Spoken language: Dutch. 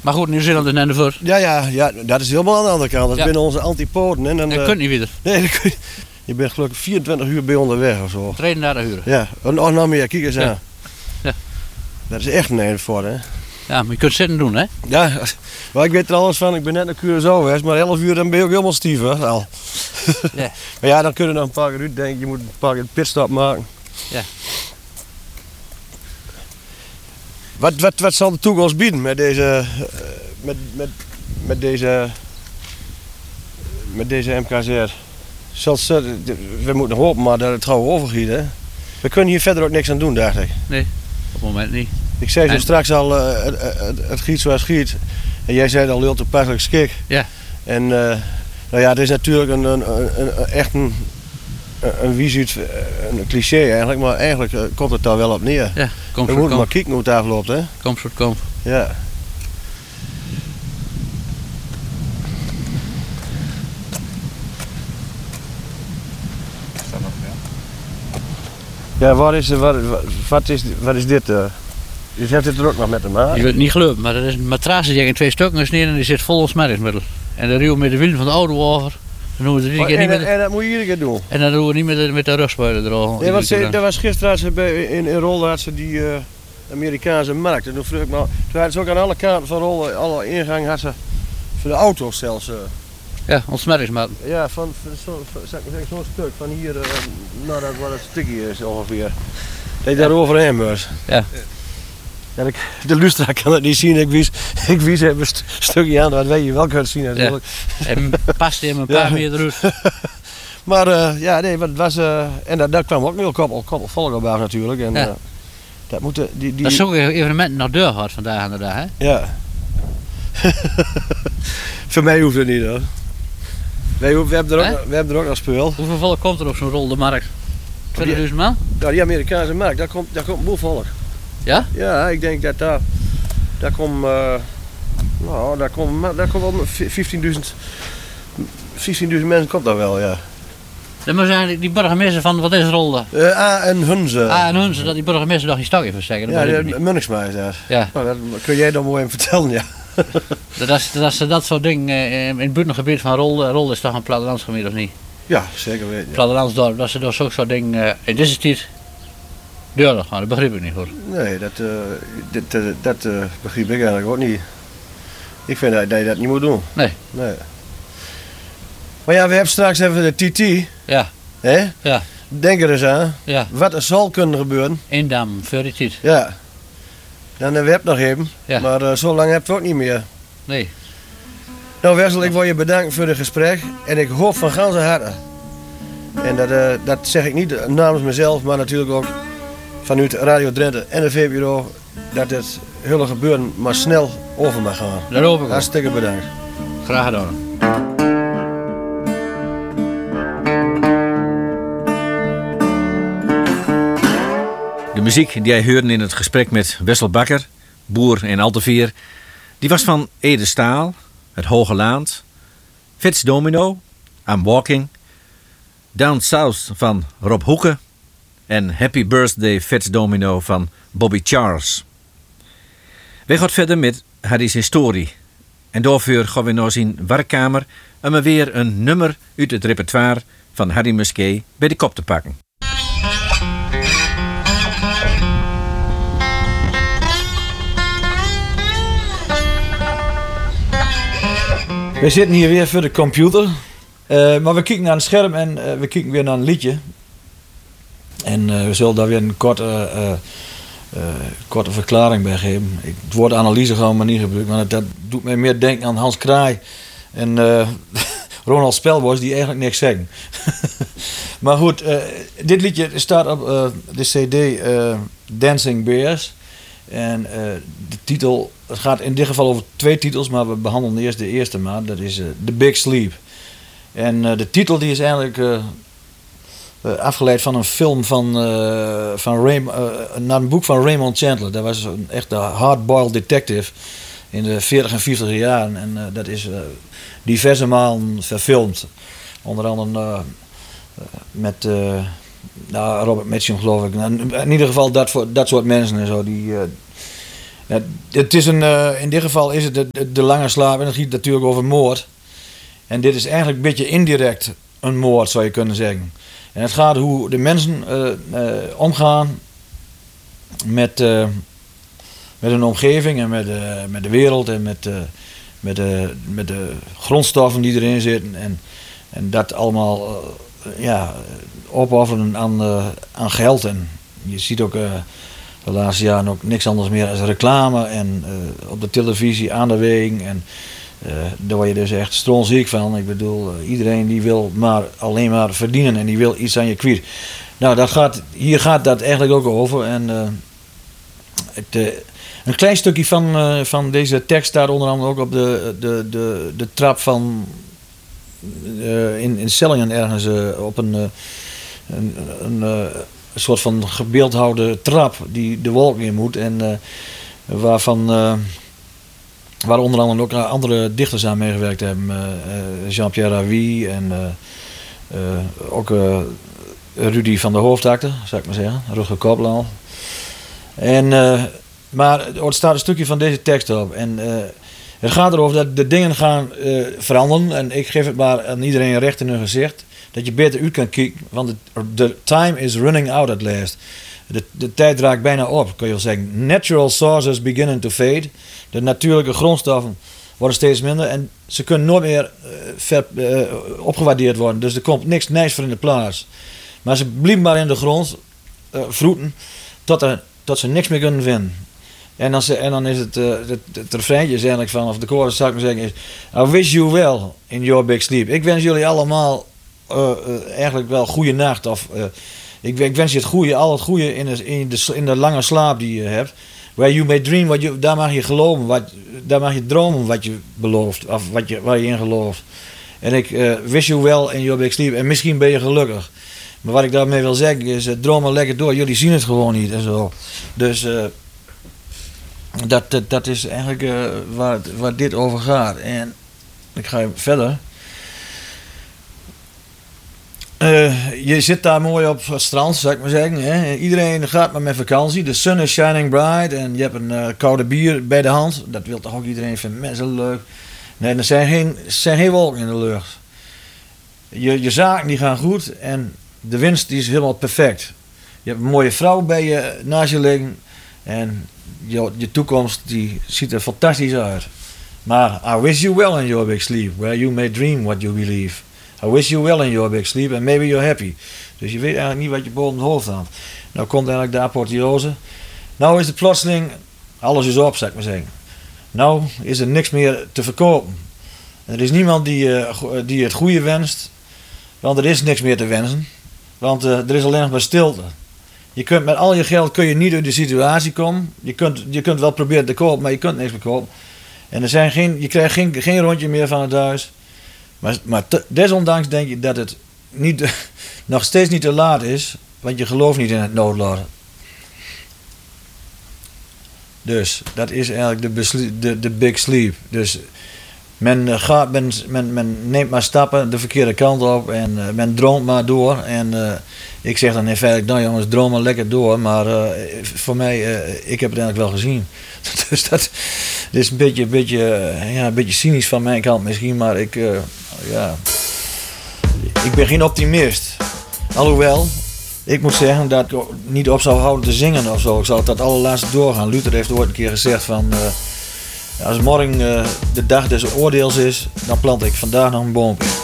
Maar goed, Nieuw-Zeeland is net ervoor. Ja, dat is helemaal aan de andere kant. Dat is binnen onze antipoden. En dan, Dat kunt niet weer. Nee, dat kun je bent gelukkig 24 uur bij onderweg of zo. 32 uur. Ja, nog meer, kijk eens aan. Ja. Dat is echt een eind voor, hè? Ja, maar je kunt zitten doen, hè? Ja, maar ik weet er alles van. Ik ben net naar Curaçao geweest, maar 11 uur dan ben je ook helemaal stief, hè? Al. Ja. Maar ja, dan kun je nog een paar keer uit denken. Je moet een paar keer een pitstop maken. Ja. Wat zal de toekomst bieden met deze, met deze MKZ? We moeten hopen maar dat het gauw overgiet, hè? We kunnen hier verder ook niks aan doen, dacht ik. Nee, op het moment niet. Ik zei zo straks al, het giet zoals het giet. En jij zei al heel toepasselijk skik. Ja. En nou ja, het is natuurlijk echt een wiesuit, een cliché eigenlijk, maar eigenlijk komt het daar wel op neer. Ja, komt we moeten maar kijken hoe het afloopt, hè? Komt soort komt. Ja. Ja, wat is dit? Je hebt dit er ook nog met hem, hè? Je wilt het niet geloven, maar dat is een matras die in 2 stukken gesneden en die zit vol smettingsmiddel. En dan ruwen we met de wielen van de auto over. Dan doen we het keer niet met en dat moet je iedere keer doen? En dan doen we niet met de rugspuilen er. Nee, want er was gisteren in Rolde had ze die Amerikaanse markt. En toen vroeg ik me, toen hadden ze ook aan alle kanten van Rolde, alle ingangen had ze voor de auto's zelfs. Ja, ontsmettingsmaten. Ja, van zo'n stuk van hier naar dat wat het stukje is ongeveer. Dat je daar overheen moet. Ja. Ja, de luisteraar kan het niet zien, ik wies even een stukje aan, dat weet je wel kunt zien natuurlijk. Ja. En past hem een paar meter eruit. Maar ja, nee, het was, en daar kwam ook een koppel volk op af natuurlijk. En, ja. Dat moeten die... Dat is ook evenementen nog deur gehad vandaag aan de dag, hè? Ja. Voor mij hoeft het niet, hoor. We hebben er ook nog speel. Hoeveel volk komt er op zo'n Rolde markt? 20.000 man? Ja, die Amerikaanse markt, daar komt een boel volk. Ja? Ja, ik denk dat daar komt wel 15.000 mensen komt daar wel, ja. Dat moet zijn die burgemeester van, wat is Rolde? En Hunze. En Hunze, dat die burgemeester nog geen stok heeft zeggen. Ja, Munnigsma is dat. Ja. Nou, dat kun jij dan mooi even vertellen, ja. dat soort dingen in het buitengebied van Rolde. Rolde is toch een plattelandsgebied of niet? Ja, zeker weten. Ja. Plattelandsdorp, dat ze door zo'n dingen in deze tijd deuren gaan, dat begrijp ik niet hoor. Nee, dat begrijp ik eigenlijk ook niet. Ik vind dat je dat niet moet doen. Nee. Maar ja, we hebben straks even de TT. Ja. Hè? Ja. Denk er eens aan. Ja. Wat er zal kunnen gebeuren. Eendam, voor die tijd. Ja. Dan hebben we het nog even. Ja. Maar zo lang heb je het ook niet meer. Daar hoop ik ook. Hartstikke bedankt. Graag gedaan. De muziek die jij hoorde in het gesprek met Wessel Bakker, boer in Alteveer, die was van Ede Staal, Het Hoge Laand, Fitz Domino, I'm Walking, Down South van Rob Hoeken en Happy Birthday Fitz Domino van Bobby Charles. Wij gaan verder met Harry's historie. En daarvoor gaan we naar zijn werkkamer om er weer een nummer uit het repertoire van Harry Musquet bij de kop te pakken. We zitten hier weer voor de computer. Maar we kijken naar een scherm en we kijken weer naar een liedje. En we zullen daar weer een korte verklaring bij geven. Het woord analyse gaan we niet gebruiken, maar dat doet mij meer denken aan Hans Kraai en Ronald Spelbos die eigenlijk niks zeggen. Maar goed, dit liedje staat op de CD Dancing Bears. En de titel, het gaat in dit geval over 2 titels, maar we behandelen eerst de eerste maand. Dat is The Big Sleep. En de titel die is eigenlijk afgeleid van een film naar een boek van Raymond Chandler. Dat was een echte hardboiled detective in de 40 en 50 jaren. En dat is diverse malen verfilmd. Onder andere met Robert Mitchum, geloof ik. In ieder geval dat soort mensen en zo. Ja, het is in dit geval is het de lange slaap en het gaat natuurlijk over moord. En dit is eigenlijk een beetje indirect een moord, zou je kunnen zeggen. En het gaat hoe de mensen omgaan met hun omgeving en met de wereld en met de grondstoffen die erin zitten. En dat allemaal opofferen aan geld. En je ziet ook de laatste jaren ook niks anders meer als reclame en op de televisie aan de wegen. En daar word je dus echt strontziek van. Ik bedoel, iedereen die wil alleen maar verdienen en die wil iets aan je kwijt. Nou, hier gaat dat eigenlijk ook over. En een klein stukje van deze tekst staat onder andere ook op de trap van in Sellingen ergens op een soort van gebeeldhouwde trap die de wolk in moet en waar onder andere ook andere dichters aan meegewerkt hebben. Jean-Pierre Ravi en ook Rudy van der Hoofdakte, zou ik maar zeggen. Rutger Kopland. Maar er staat een stukje van deze tekst op. En het gaat erover dat de dingen gaan veranderen. En ik geef het maar aan iedereen recht in hun gezicht. Dat je beter uit kan kijken. Want de time is running out at last. De tijd raakt bijna op, kun je wel zeggen. Natural sources beginnen to fade. De natuurlijke grondstoffen worden steeds minder. En ze kunnen nooit meer opgewaardeerd worden. Dus er komt niks nijs voor in de plaats. Maar ze blijven maar in de grond vroeten. Tot ze niks meer kunnen vinden. En dan is het refreintje is eigenlijk van, of de chorus zou ik maar zeggen, is I wish you well in your big sleep. Ik wens jullie allemaal eigenlijk wel goede nacht. Of ik wens je al het goede in de lange slaap die je hebt. Where you may dream, daar mag je geloven, daar mag je dromen wat je belooft, of waar je in gelooft. En ik wish you well in your big sleep. En misschien ben je gelukkig. Maar wat ik daarmee wil zeggen is, droom maar lekker door. Jullie zien het gewoon niet en zo. Dus dat is eigenlijk waar dit over gaat. En ik ga verder. Je zit daar mooi op het strand, zou ik maar zeggen. Hè? Iedereen gaat maar met vakantie. De sun is shining bright. En je hebt een koude bier bij de hand. Dat wil toch ook iedereen vinden. Mensen leuk. Nee, er zijn geen wolken in de lucht. Je zaken die gaan goed. En de winst die is helemaal perfect. Je hebt een mooie vrouw bij je naast je liggen. En je toekomst die ziet er fantastisch uit. Maar I wish you well in your big sleep. Where you may dream what you believe. I wish you well in your big sleep and maybe you're happy. Dus je weet eigenlijk niet wat je boven het hoofd had. Nou komt eigenlijk de apotheose. Nou is het plotseling, alles is op, zou ik maar zeggen. Nou is er niks meer te verkopen. Er is niemand die het goede wenst. Want er is niks meer te wensen. Want er is alleen nog maar stilte. Je kunt met al je geld kun je niet uit de situatie komen. Je kunt wel proberen te kopen, maar je kunt niks meer kopen. En je krijgt geen rondje meer van het huis. Maar desondanks denk je dat het nog steeds niet te laat is. Want je gelooft niet in het noodlot. Dus dat is eigenlijk de big sleep. Dus men neemt maar stappen de verkeerde kant op en men droomt maar door. En ik zeg dan in feite, nou jongens, droom maar lekker door. Maar voor mij, ik heb het eigenlijk wel gezien. Dus dat is een beetje cynisch van mijn kant misschien, maar ik ben geen optimist. Alhoewel, ik moet zeggen dat ik niet op zou houden te zingen of zo. Ik zou tot allerlaatste doorgaan. Luther heeft ooit een keer gezegd van, als morgen de dag des oordeels is, dan plant ik vandaag nog een boompje.